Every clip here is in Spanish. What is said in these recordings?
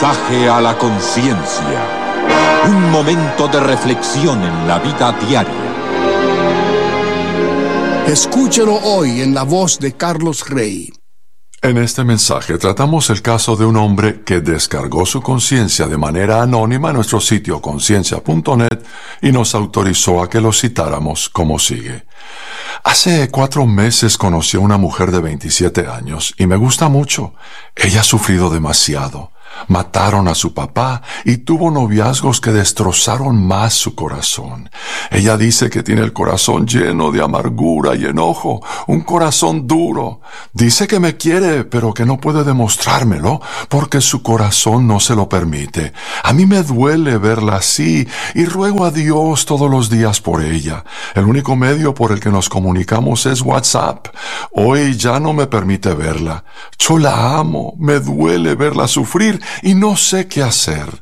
Mensaje a la conciencia. Un momento de reflexión en la vida diaria. Escúchelo hoy en la voz de Carlos Rey. En este mensaje tratamos el caso de un hombre que descargó su conciencia de manera anónima en nuestro sitio conciencia.net y nos autorizó a que lo citáramos como sigue. Hace 4 meses conocí a una mujer de 27 años y me gusta mucho. Ella ha sufrido demasiado. Mataron a su papá y tuvo noviazgos que destrozaron más su corazón. Ella dice que tiene el corazón lleno de amargura y enojo, un corazón duro. Dice que me quiere, pero que no puede demostrármelo porque su corazón no se lo permite. A mí me duele verla así y ruego a Dios todos los días por ella. El único medio por el que nos comunicamos es WhatsApp. Hoy ya no me permite verla. Yo la amo, me duele verla sufrir y no sé qué hacer.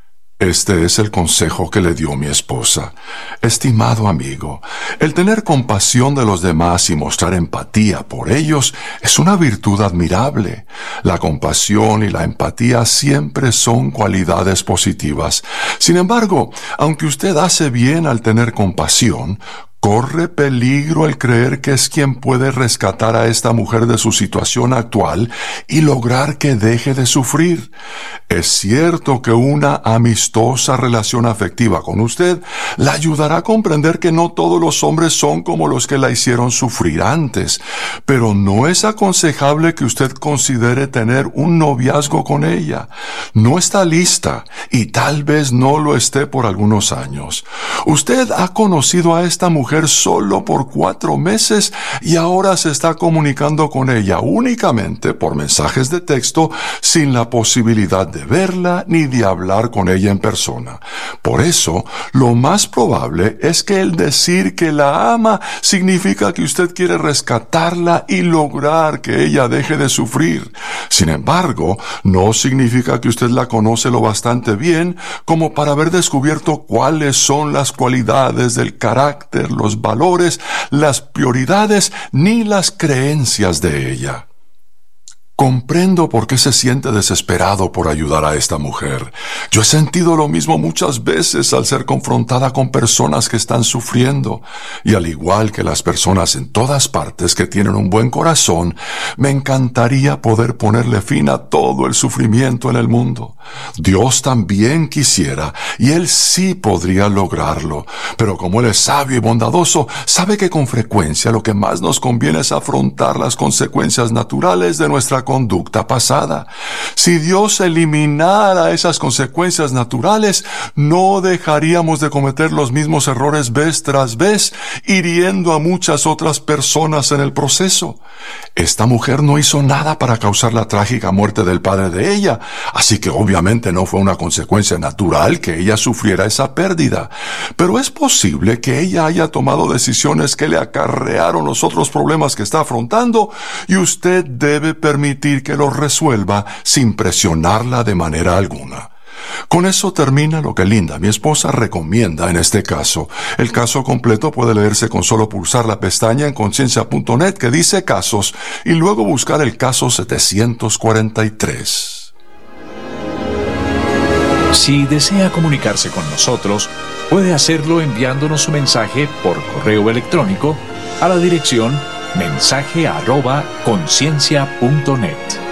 Este es el consejo que le dio mi esposa. Estimado amigo, el tener compasión de los demás y mostrar empatía por ellos es una virtud admirable. La compasión y la empatía siempre son cualidades positivas. Sin embargo, aunque usted hace bien al tener compasión, corre peligro el creer que es quien puede rescatar a esta mujer de su situación actual y lograr que deje de sufrir. Es cierto que una amistosa relación afectiva con usted la ayudará a comprender que no todos los hombres son como los que la hicieron sufrir antes, pero no es aconsejable que usted considere tener un noviazgo con ella. No está lista y tal vez no lo esté por algunos años. Usted ha conocido a esta mujer solo por 4 meses y ahora se está comunicando con ella únicamente por mensajes de texto sin la posibilidad de verla ni de hablar con ella en persona. Por eso, lo más probable es que el decir que la ama significa que usted quiere rescatarla y lograr que ella deje de sufrir. Sin embargo, no significa que usted la conoce lo bastante bien como para haber descubierto cuáles son las cualidades del carácter, los valores, las prioridades ni las creencias de ella. Comprendo por qué se siente desesperado por ayudar a esta mujer. Yo he sentido lo mismo muchas veces al ser confrontada con personas que están sufriendo. Y al igual que las personas en todas partes que tienen un buen corazón, me encantaría poder ponerle fin a todo el sufrimiento en el mundo. Dios también quisiera, y Él sí podría lograrlo. Pero como Él es sabio y bondadoso, sabe que con frecuencia lo que más nos conviene es afrontar las consecuencias naturales de nuestra conducta pasada. Si Dios eliminara esas consecuencias naturales, no dejaríamos de cometer los mismos errores vez tras vez, hiriendo a muchas otras personas en el proceso. Esta mujer no hizo nada para causar la trágica muerte del padre de ella, así que obviamente no fue una consecuencia natural que ella sufriera esa pérdida. Pero es posible que ella haya tomado decisiones que le acarrearon los otros problemas que está afrontando, y usted debe permitir que los resuelva sin presionarla de manera alguna. Con eso termina lo que Linda, mi esposa, recomienda en este caso. El caso completo puede leerse con solo pulsar la pestaña en conciencia.net que dice casos y luego buscar el caso 743. Si desea comunicarse con nosotros, puede hacerlo enviándonos su mensaje por correo electrónico a la dirección mensaje@conciencia.net.